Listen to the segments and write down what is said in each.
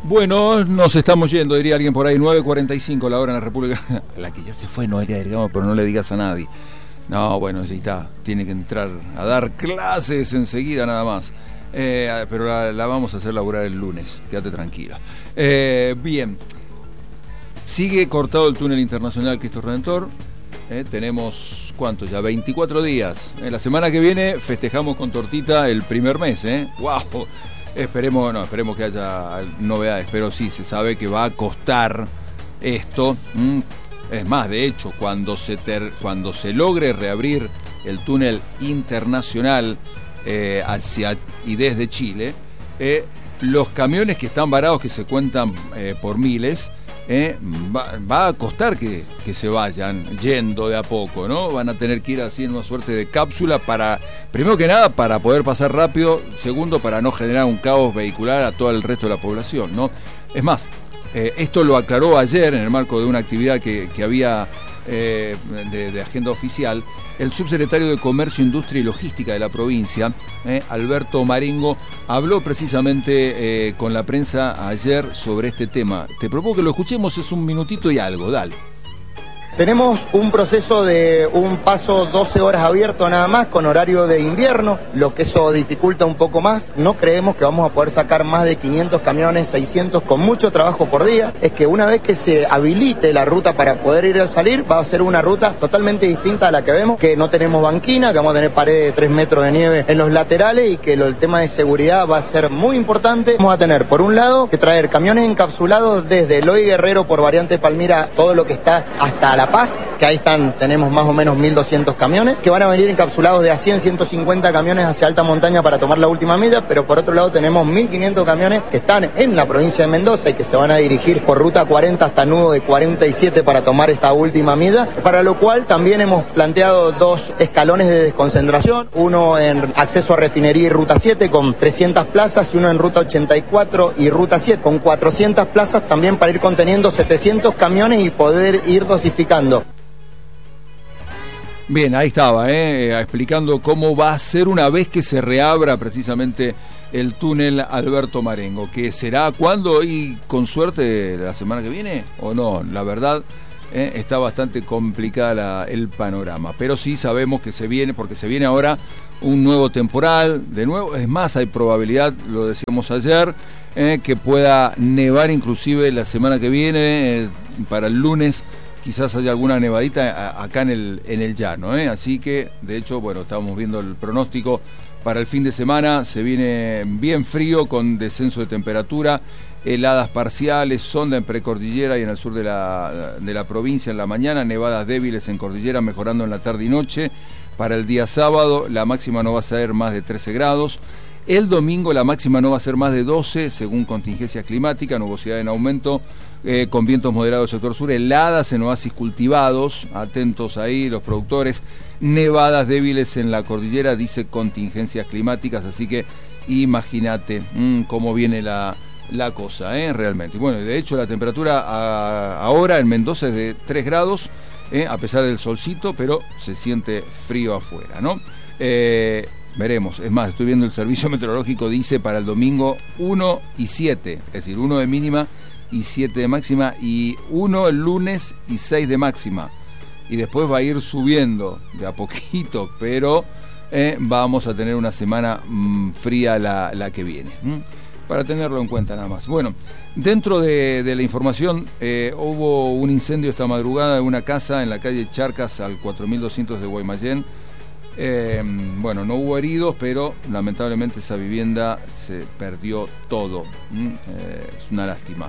Bueno, nos estamos yendo, diría alguien por ahí, 9:45 la hora en la República. La que ya se fue, Noelia, digamos, pero no le digas a nadie. No, bueno, sí está, tiene que entrar a dar clases enseguida nada más. Pero la vamos a hacer laburar el lunes, quédate tranquilo. Bien, sigue cortado el túnel internacional Cristo Redentor. Tenemos, ¿cuántos ya? 24 días. La semana que viene festejamos con tortita el primer mes, ¡Wow! Esperemos que haya novedades, pero sí, se sabe que va a costar esto. Es más, de hecho, cuando se logre reabrir el túnel internacional hacia y desde Chile, los camiones que están varados, que se cuentan por miles, va a costar que se vayan yendo de a poco, ¿no? Van a tener que ir así en una suerte de cápsula para, primero que nada, para poder pasar rápido, segundo, para no generar un caos vehicular a todo el resto de la población, ¿no? Es más, esto lo aclaró ayer en el marco de una actividad que había de agenda oficial el subsecretario de Comercio, Industria y Logística de la provincia, Alberto Marengo, habló precisamente con la prensa ayer sobre este tema. Te propongo que lo escuchemos, es un minutito y algo, dale. Tenemos un proceso de un paso 12 horas abierto nada más, con horario de invierno, lo que eso dificulta un poco más. No creemos que vamos a poder sacar más de 500 camiones, 600, con mucho trabajo por día. Es que una vez que se habilite la ruta para poder ir a salir, va a ser una ruta totalmente distinta a la que vemos, que no tenemos banquina, que vamos a tener paredes de 3 metros de nieve en los laterales y que el tema de seguridad va a ser muy importante. Vamos a tener, por un lado, que traer camiones encapsulados desde Eloy Guerrero por Variante Palmira, todo lo que está hasta La Paz, que ahí tenemos más o menos 1.200 camiones, que van a venir encapsulados de a 100, 150 camiones hacia alta montaña para tomar la última milla, pero por otro lado tenemos 1.500 camiones que están en la provincia de Mendoza y que se van a dirigir por ruta 40 hasta Nudo de 47 para tomar esta última milla, para lo cual también hemos planteado 2 escalones de desconcentración, uno en acceso a refinería y ruta 7 con 300 plazas y uno en ruta 84 y ruta 7 con 400 plazas también para ir conteniendo 700 camiones y poder ir dosificando. Bien, ahí estaba, explicando cómo va a ser una vez que se reabra precisamente el túnel Alberto Marengo, que será cuándo y con suerte la semana que viene o no, la verdad está bastante complicada el panorama, pero sí sabemos que se viene, porque se viene ahora un nuevo temporal, de nuevo, es más, hay probabilidad, lo decíamos ayer, que pueda nevar inclusive la semana que viene, para el lunes. Quizás haya alguna nevadita acá en el llano, así que, de hecho, bueno, estamos viendo el pronóstico para el fin de semana, se viene bien frío con descenso de temperatura, heladas parciales, sonda en precordillera y en el sur de la provincia en la mañana, nevadas débiles en cordillera, mejorando en la tarde y noche. Para el día sábado la máxima no va a ser más de 13 grados. El domingo la máxima no va a ser más de 12, según contingencia climática, nubosidad en aumento, con vientos moderados del sector sur, heladas en oasis cultivados, atentos ahí los productores, nevadas débiles en la cordillera, dice contingencias climáticas, así que imagínate cómo viene la cosa, realmente. Y bueno, de hecho la temperatura ahora en Mendoza es de 3 grados, a pesar del solcito, pero se siente frío afuera, ¿no? Veremos, es más, estoy viendo el servicio meteorológico, dice para el domingo 1 y 7, es decir, 1 de mínima y 7 de máxima, y 1 el lunes y 6 de máxima, y después va a ir subiendo de a poquito, pero vamos a tener una semana fría la que viene, para tenerlo en cuenta nada más. Bueno, dentro de la información, hubo un incendio esta madrugada en una casa en la calle Charcas al 4200 de Guaymallén. Bueno, no hubo heridos, pero lamentablemente esa vivienda se perdió todo. Es una lástima.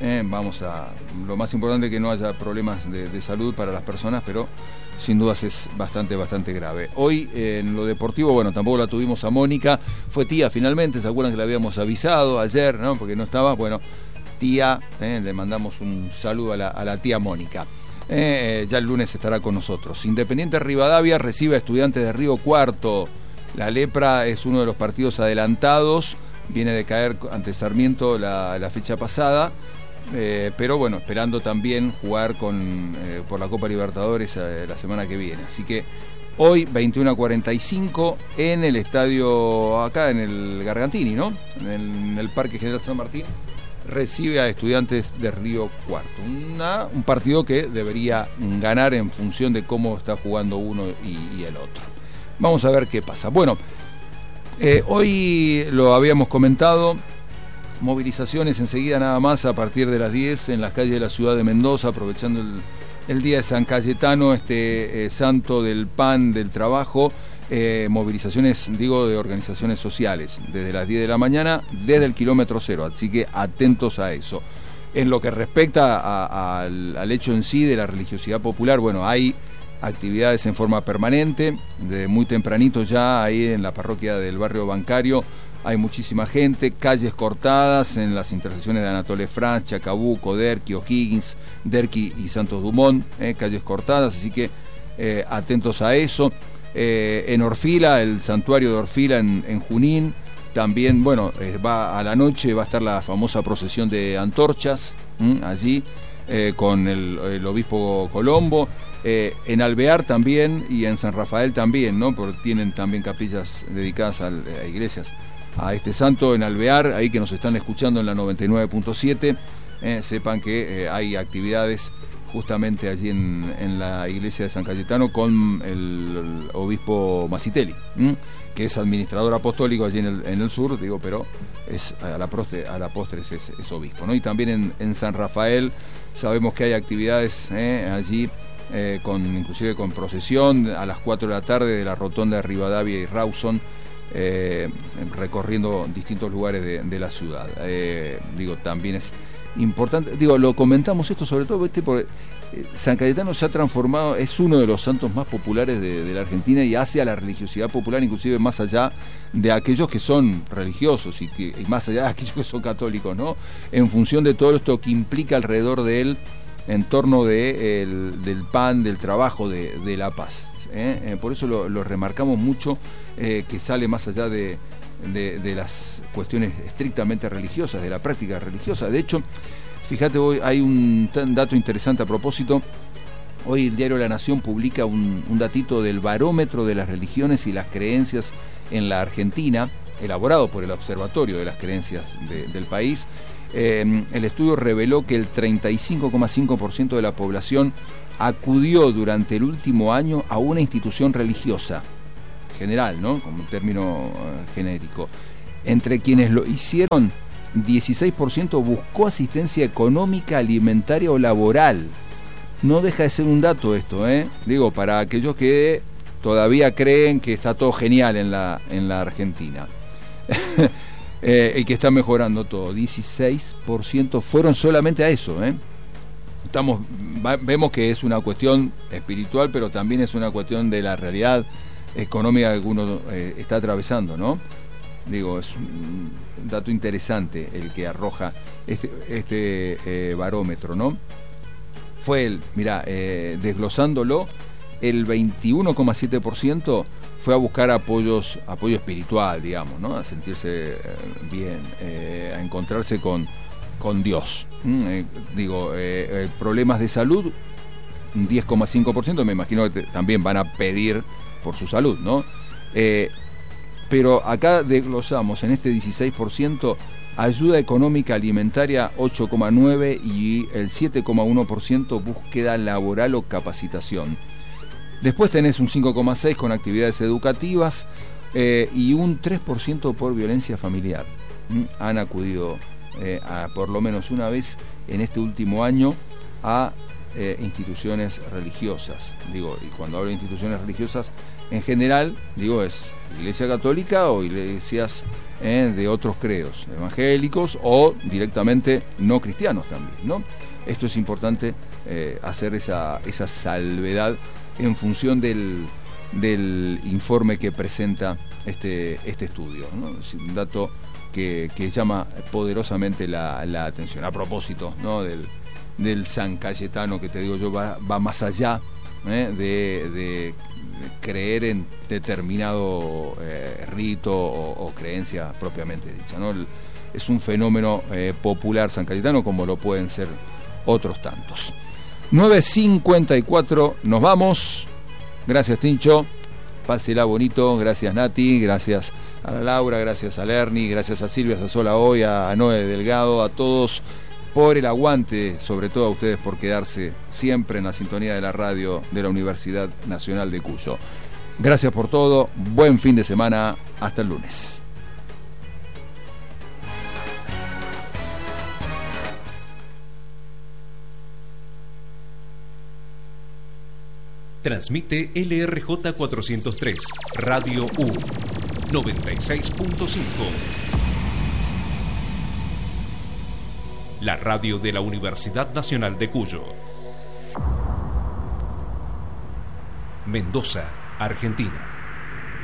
Lo más importante es que no haya problemas de salud para las personas, pero sin dudas es bastante grave. Hoy en lo deportivo, bueno, tampoco la tuvimos a Mónica, fue tía finalmente, ¿se acuerdan que la habíamos avisado ayer, no? Porque no estaba, bueno, tía, le mandamos un saludo a la tía Mónica. Ya el lunes estará con nosotros. Independiente Rivadavia recibe a Estudiantes de Río Cuarto. La Lepra es uno de los partidos adelantados, viene de caer ante Sarmiento la fecha pasada, pero bueno, esperando también jugar por la Copa Libertadores la semana que viene. Así que hoy 21:45 en el estadio acá en el Gargantini, ¿no? En el Parque General San Martín recibe a Estudiantes de Río Cuarto. Un partido que debería ganar en función de cómo está jugando uno y el otro. Vamos a ver qué pasa. Bueno, hoy lo habíamos comentado, movilizaciones enseguida nada más a partir de las 10 en las calles de la ciudad de Mendoza, aprovechando el día de San Cayetano, santo del pan, del trabajo. Movilizaciones, digo, de organizaciones sociales, desde las 10 de la mañana, desde el kilómetro cero, así que atentos a eso. En lo que respecta al hecho en sí de la religiosidad popular, bueno, hay actividades en forma permanente, de muy tempranito ya, ahí en la parroquia del barrio Bancario, hay muchísima gente, calles cortadas en las intersecciones de Anatole France, Chacabuco, Derqui, O'Higgins, Derqui y Santos Dumont, calles cortadas, así que atentos a eso. En Orfila, el santuario de Orfila en Junín, también, bueno, va a la noche, va a estar la famosa procesión de antorchas, allí, con el obispo Colombo. En Alvear también y en San Rafael también, ¿no? Porque tienen también capillas dedicadas a iglesias a este santo. En Alvear, ahí que nos están escuchando en la 99.7, sepan que hay actividades justamente allí en la iglesia de San Cayetano con el obispo Macitelli, que es administrador apostólico allí en el sur, digo, pero es a la postre es obispo, ¿no? Y también en San Rafael sabemos que hay actividades allí, inclusive con procesión a las 4 de la tarde de la rotonda de Rivadavia y Rawson, recorriendo distintos lugares de la ciudad. Digo, también es importante, digo, lo comentamos esto sobre todo, ¿viste? Porque San Cayetano se ha transformado, es uno de los santos más populares de la Argentina y hace a la religiosidad popular, inclusive más allá de aquellos que son religiosos y más allá de aquellos que son católicos, ¿no? En función de todo esto que implica alrededor de él, en torno del pan, del trabajo, de la paz. Por eso lo remarcamos mucho, que sale más allá de las cuestiones estrictamente religiosas, de la práctica religiosa. De hecho, fíjate, hoy hay un dato interesante a propósito. Hoy el diario La Nación publica un datito del barómetro de las religiones y las creencias en la Argentina, elaborado por el Observatorio de las Creencias del país. El estudio reveló que el 35,5% de la población acudió durante el último año a una institución religiosa general, ¿no? Como un término genérico. Entre quienes lo hicieron, 16% buscó asistencia económica, alimentaria o laboral. No deja de ser un dato esto, digo, para aquellos que todavía creen que está todo genial en la Argentina. Y que está mejorando todo. 16% fueron solamente a eso, Vemos que es una cuestión espiritual, pero también es una cuestión de la realidad económica que uno está atravesando, ¿no? Digo, es un dato interesante el que arroja este barómetro, ¿no? Fue desglosándolo, el 21,7% fue a buscar apoyo espiritual, digamos, ¿no? A sentirse bien, a encontrarse con Dios. Problemas de salud, un 10,5%, me imagino que también van a pedir por su salud, ¿no? Pero acá desglosamos en este 16%, ayuda económica alimentaria 8,9% y el 7,1% búsqueda laboral o capacitación. Después tenés un 5,6% con actividades educativas y un 3% por violencia familiar. Han acudido por lo menos una vez en este último año a instituciones religiosas. Digo, y cuando hablo de instituciones religiosas, en general, digo, es Iglesia Católica o iglesias de otros credos, evangélicos o directamente no cristianos también, ¿no? Esto es importante hacer esa salvedad en función del informe que presenta este estudio, ¿no? Es un dato que llama poderosamente la atención. A propósito, ¿no? del San Cayetano, que te digo yo, va más allá de creer en determinado rito o creencia propiamente dicha, ¿no? Es un fenómeno popular San Cayetano, como lo pueden ser otros tantos. 9:54, nos vamos. Gracias, Tincho. Pásela bonito. Gracias, Nati. Gracias a la Laura, gracias a Lerny, gracias a Silvia Sassola hoy, a Noé Delgado, a todos por el aguante, sobre todo a ustedes por quedarse siempre en la sintonía de la radio de la Universidad Nacional de Cuyo. Gracias por todo, buen fin de semana, hasta el lunes. Transmite LRJ 403, Radio U, 96.5. La radio de la Universidad Nacional de Cuyo. Mendoza, Argentina.